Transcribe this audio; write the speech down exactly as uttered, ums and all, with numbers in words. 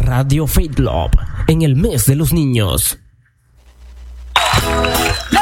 Radio Faith Love en el mes de los niños.